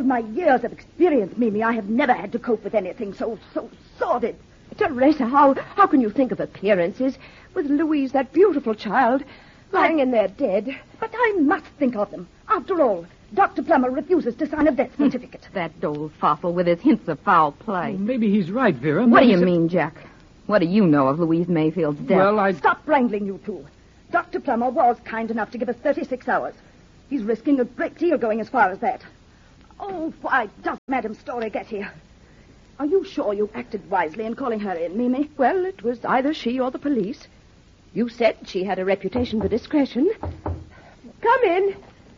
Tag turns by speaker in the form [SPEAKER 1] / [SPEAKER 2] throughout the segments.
[SPEAKER 1] all my years of experience, Mimi, I have never had to cope with anything so sordid.
[SPEAKER 2] Teresa, how can you think of appearances with Louise, that beautiful child, lying in there dead?
[SPEAKER 1] But I must think of them. After all, Dr. Plummer refuses to sign a death certificate.
[SPEAKER 3] That old fossil with his hints of foul play.
[SPEAKER 4] Well, maybe he's right, Vera.
[SPEAKER 3] What do you mean, Jack? What do you know of Louise Mayfield's death?
[SPEAKER 4] Well,
[SPEAKER 1] Stop wrangling, you two. Dr. Plummer was kind enough to give us 36 hours. He's risking a great deal going as far as that. Oh, why does Madame Story get here? Are you sure you acted wisely in calling her in, Mimi?
[SPEAKER 2] Well, it was either she or the police. You said she had a reputation for discretion. Come in.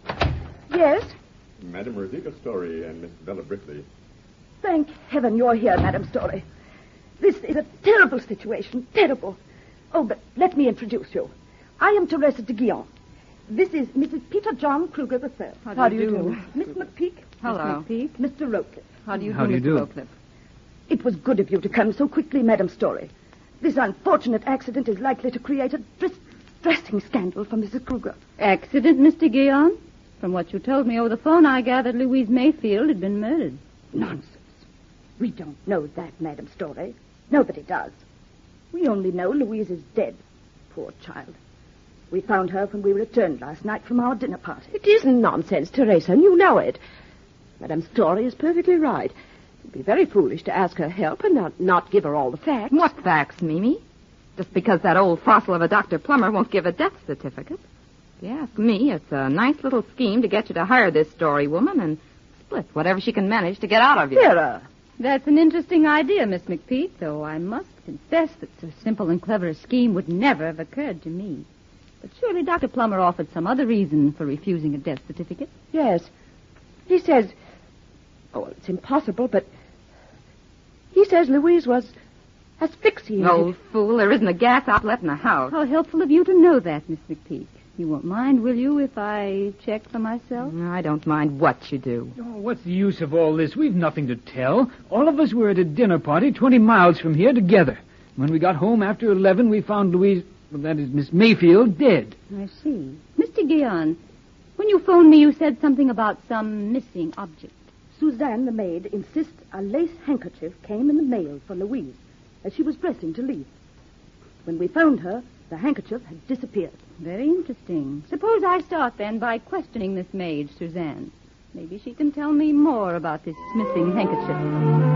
[SPEAKER 2] Yes?
[SPEAKER 5] Madame Rosita Story and Miss Bella Brickley.
[SPEAKER 1] Thank heaven you're here, Madame Story. This is a terrible situation, terrible. Oh, but let me introduce you. I am Teresa de Guillaume. This is Mrs. Peter John Kruger III.
[SPEAKER 2] How do you do?
[SPEAKER 1] Miss McPeak.
[SPEAKER 3] Hello.
[SPEAKER 1] Miss McPeak. Mr. Rocliffe.
[SPEAKER 3] How do you
[SPEAKER 4] How
[SPEAKER 3] do,
[SPEAKER 4] do you
[SPEAKER 3] Mr.
[SPEAKER 4] do?
[SPEAKER 3] Rocliffe?
[SPEAKER 1] It was good of you to come so quickly, Madame Story. This unfortunate accident is likely to create a distressing scandal for Mrs. Kruger.
[SPEAKER 6] Accident, Mr. Guillaume? From what you told me over the phone, I gathered Louise Mayfield had been murdered.
[SPEAKER 1] Nonsense. We don't know that, Madame Story. Nobody does. We only know Louise is dead. Poor child. We found her when we returned last night from our dinner party.
[SPEAKER 2] It isn't nonsense, Teresa, and you know it. Madame Story is perfectly right. It'd be very foolish to ask her help and not give her all the facts.
[SPEAKER 3] What facts, Mimi? Just because that old fossil of a Dr. Plummer won't give a death certificate. If you ask me, it's a nice little scheme to get you to hire this Story woman and split whatever she can manage to get out of you.
[SPEAKER 1] Vera.
[SPEAKER 6] That's an interesting idea, Miss McPeak, though I must confess that so simple and clever a scheme would never have occurred to me. But surely Dr. Plummer offered some other reason for refusing a death certificate.
[SPEAKER 2] Yes. He says... Oh, it's impossible, but... He says Louise was asphyxiated.
[SPEAKER 3] Old fool, there isn't a gas outlet in the house.
[SPEAKER 6] How helpful of you to know that, Miss McPeak. You won't mind, will you, if I check for myself?
[SPEAKER 3] I don't mind what you do.
[SPEAKER 4] Oh, what's the use of all this? We've nothing to tell. All of us were at a dinner party 20 miles from here together. When we got home after 11, we found Louise, well, that is Miss Mayfield, dead.
[SPEAKER 6] I see. Mr. Guillaume, when you phoned me, you said something about some missing object.
[SPEAKER 1] Suzanne, the maid, insists a lace handkerchief came in the mail for Louise as she was dressing to leave. When we found her, the handkerchief had disappeared.
[SPEAKER 6] Very interesting. Suppose I start, then, by questioning this maid, Suzanne. Maybe she can tell me more about this missing handkerchief.